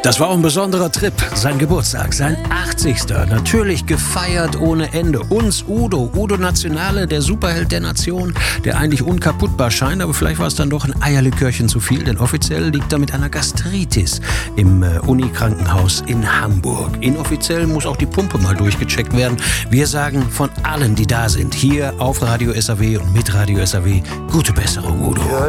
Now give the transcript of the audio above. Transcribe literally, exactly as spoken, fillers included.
Das war ein besonderer Trip. Sein Geburtstag, sein achtzigster Natürlich gefeiert ohne Ende. Uns Udo, Udo Nationale, der Superheld der Nation, der eigentlich unkaputtbar scheint, aber vielleicht war es dann doch ein Eierlikörchen zu viel, denn offiziell liegt er mit einer Gastritis im äh, Unikrankenhaus in Hamburg. Inoffiziell muss auch die Pumpe mal durchgecheckt werden. Wir sagen von allen, die da sind, hier auf Radio S A W und mit Radio S A W, gute Besserung, Udo.